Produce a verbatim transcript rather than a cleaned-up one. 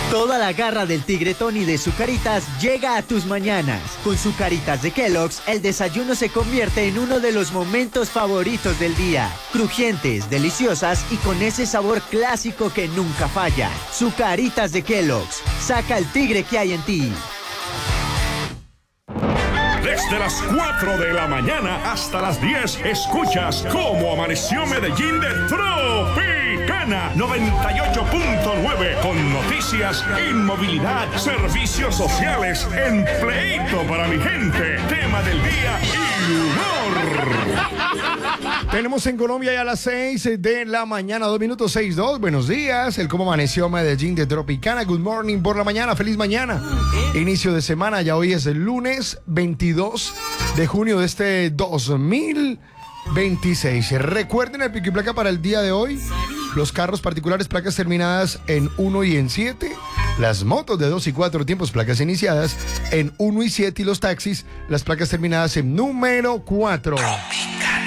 Toda la garra del tigre Tony de Zucaritas llega a tus mañanas. Con Zucaritas de Kellogg's, el desayuno se convierte en uno de los momentos favoritos del día. Crujientes, deliciosas y con ese sabor clásico que nunca falla. Zucaritas de Kellogg's. Saca el tigre que hay en ti. Desde las cuatro de la mañana hasta las diez, escuchas Cómo Amaneció Medellín de Tropicana noventa y ocho punto nueve, con noticias, inmovilidad, servicios sociales, empleito para mi gente, tema del día y humor. Tenemos en Colombia ya a las seis de la mañana, dos minutos, seis, dos. Buenos días, el Cómo Amaneció Medellín de Tropicana. Good morning por la mañana, feliz mañana. Inicio de semana, ya hoy es el lunes veintidós de junio de este dos mil veintiséis. Recuerden el pico y placa para el día de hoy. Los carros particulares, placas terminadas en uno y en siete. Las motos de dos y cuatro tiempos, placas iniciadas en uno y siete. Y los taxis, las placas terminadas en número cuatro.